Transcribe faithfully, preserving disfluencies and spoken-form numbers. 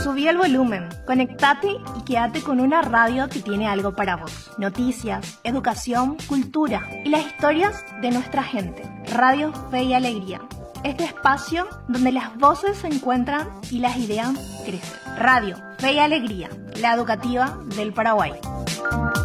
Subí el volumen, conectate y quédate con una radio que tiene algo para vos. Noticias, educación, cultura y las historias de nuestra gente. Radio Fe y Alegría. Este espacio donde las voces se encuentran y las ideas crecen. Radio Fe y Alegría, la educativa del Paraguay.